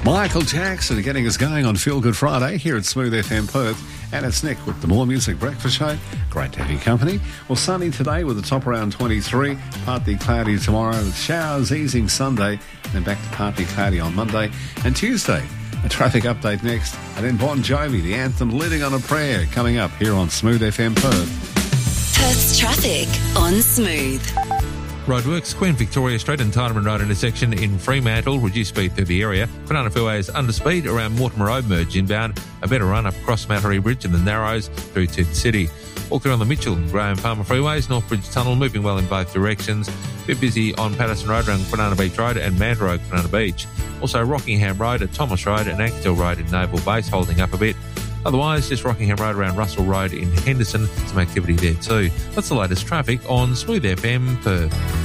Michael Jackson getting us going on Feel Good Friday here at Smooth FM Perth. And it's Nick with the More Music Breakfast Show. Great to have your company. Well, sunny today with the top around 23. Partly cloudy tomorrow with showers easing Sunday. Then back to partly cloudy on Monday and Tuesday. A traffic update next. And then Bon Jovi, the anthem Living on a Prayer, coming up here on Smooth FM Perth. Perth's traffic on Smooth. Roadworks, Queen Victoria Street and Tynerman Road intersection in Fremantle. Reduce speed through the area. Banana Freeway is under speed around Mortimer Road merge inbound. A better run up across Mattery Bridge and the Narrows through to the city. All clear on the Mitchell and Graham Palmer Freeways. North Bridge Tunnel moving well in both directions. A bit busy on Patterson Road around Banana Beach Road and Mandurah Road, Banana Beach. Also Rockingham Road at Thomas Road and Axtell Road in Naval Base holding up a bit. Otherwise, just Rockingham Road around Russell Road in Henderson. Some activity there too. That's the latest traffic on Smooth FM Perth.